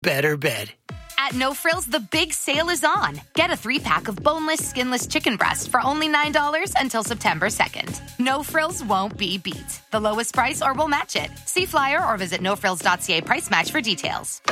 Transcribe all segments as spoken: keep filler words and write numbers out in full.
better bed. At No Frills, the big sale is on. Get a three-pack of boneless, skinless chicken breast for only nine dollars until September second. No Frills won't be beat. The lowest price or we'll match it. See flyer or visit no frills dot c a price match for details.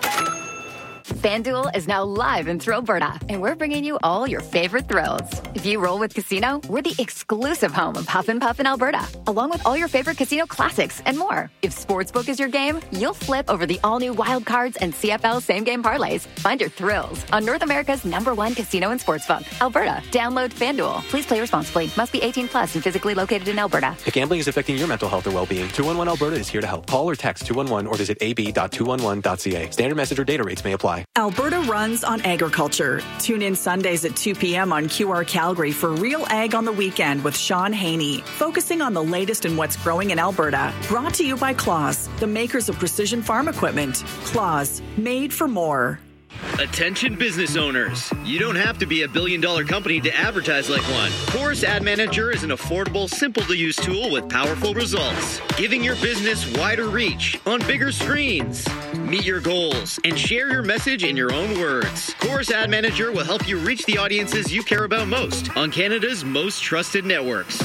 FanDuel is now live in Thrillberta, and we're bringing you all your favorite thrills. If you roll with Casino, we're the exclusive home of Huff and Puff in Alberta, along with all your favorite casino classics and more. If Sportsbook is your game, you'll flip over the all-new Wild Cards and C F L same-game parlays. Find your thrills on North America's number one casino and sportsbook, Alberta. Download FanDuel. Please play responsibly. Must be eighteen plus and physically located in Alberta. If gambling is affecting your mental health or well-being, two one one Alberta is here to help. Call or text two one one or visit a b dot two one one dot c a. Standard message or data rates may apply. Alberta runs on agriculture. Tune in Sundays at two p.m. on Q R Calgary for Real Ag on the Weekend with Sean Haney, focusing on the latest in what's growing in Alberta. Brought to you by Claus, the makers of precision farm equipment. Claus, made for more. Attention business owners. You don't have to be a billion dollar company to advertise like one. Chorus Ad Manager is an affordable, simple to use tool with powerful results, giving your business wider reach on bigger screens. Meet your goals and share your message in your own words. Chorus Ad Manager will help you reach the audiences you care about most on Canada's most trusted networks.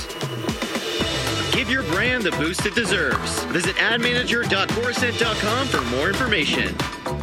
Give your brand the boost it deserves. Visit ad manager dot chorused dot com for more information.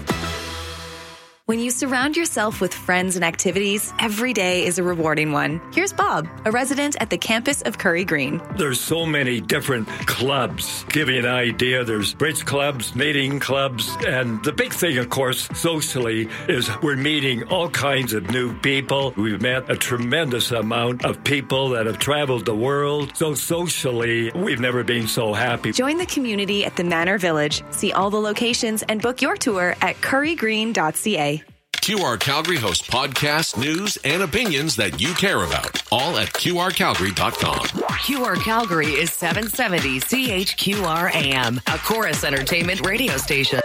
When you surround yourself with friends and activities, every day is a rewarding one. Here's Bob, a resident at the campus of Curry Green. There's so many different clubs. Give you an idea, there's bridge clubs, knitting clubs, and the big thing, of course, socially, is we're meeting all kinds of new people. We've met a tremendous amount of people that have traveled the world. So socially, we've never been so happy. Join the community at the Manor Village. See all the locations and book your tour at curry green dot c a. Q R Calgary hosts podcasts, news, and opinions that you care about, all at q r calgary dot com. Q R Calgary is seven seventy C H Q R A M, a Chorus Entertainment radio station.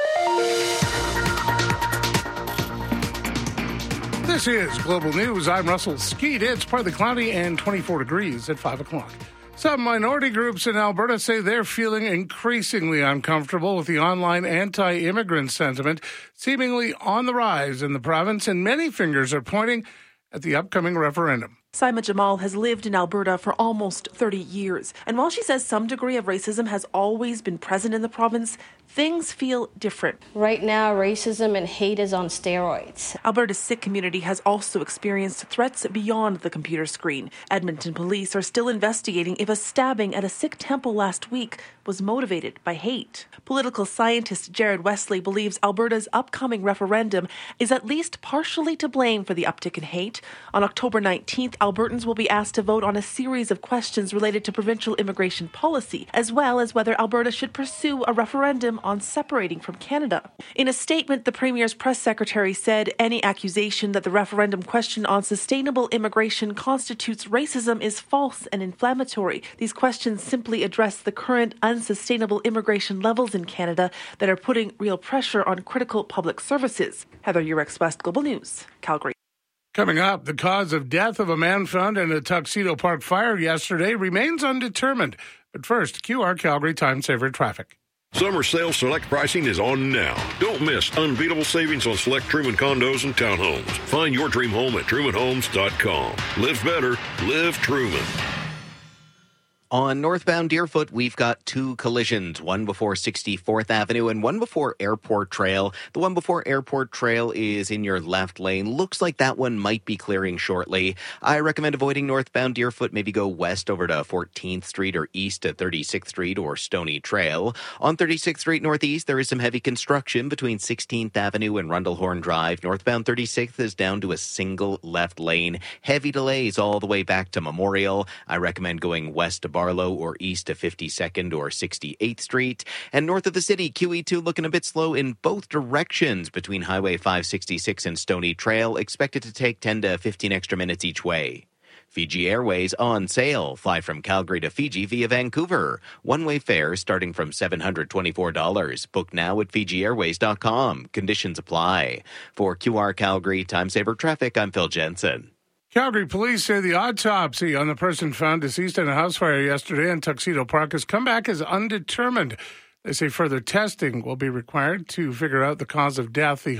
This is Global News. I'm Russell Skeet. It's partly cloudy and twenty-four degrees at five o'clock. Some minority groups in Alberta say they're feeling increasingly uncomfortable with the online anti-immigrant sentiment seemingly on the rise in the province, and many fingers are pointing at the upcoming referendum. Saima Jamal has lived in Alberta for almost thirty years, and while she says some degree of racism has always been present in the province, things feel different. Right now, racism and hate is on steroids. Alberta's Sikh community has also experienced threats beyond the computer screen. Edmonton police are still investigating if a stabbing at a Sikh temple last week was motivated by hate. Political scientist Jared Wesley believes Alberta's upcoming referendum is at least partially to blame for the uptick in hate. On October nineteenth, Albertans will be asked to vote on a series of questions related to provincial immigration policy, as well as whether Alberta should pursue a referendum on separating from Canada. In a statement, the Premier's press secretary said any accusation that the referendum question on sustainable immigration constitutes racism is false and inflammatory. These questions simply address the current unsustainable immigration levels in Canada that are putting real pressure on critical public services. Heather Urex, West Global News, Calgary. Coming up, the cause of death of a man found in a Tuxedo Park fire yesterday remains undetermined. But first, Q R Calgary Time Saver Traffic. Summer sale select pricing is on now. Don't miss unbeatable savings on select Truman condos and townhomes. Find your dream home at truman homes dot com. Live better. Live Truman. On northbound Deerfoot, we've got two collisions, one before sixty-fourth Avenue and one before Airport Trail. The one before Airport Trail is in your left lane. Looks like that one might be clearing shortly. I recommend avoiding northbound Deerfoot. Maybe go west over to fourteenth Street or east to thirty-sixth Street or Stony Trail. On thirty-sixth Street Northeast, there is some heavy construction between sixteenth Avenue and Rundlehorn Drive. Northbound thirty-sixth is down to a single left lane. Heavy delays all the way back to Memorial. I recommend going west to Barlow or east to fifty-second or sixty-eighth Street. And north of the city, Q E two looking a bit slow in both directions between Highway five sixty-six and Stony Trail. Expected to take ten to fifteen extra minutes each way. Fiji Airways on sale. Fly from Calgary to Fiji via Vancouver. One-way fare starting from seven hundred twenty-four dollars. Book now at fiji airways dot com. Conditions apply. For Q R Calgary Time Saver Traffic, I'm Phil Jensen. Calgary police say the autopsy on the person found deceased in a house fire yesterday in Tuxedo Park has come back as undetermined. They say further testing will be required to figure out the cause of death. The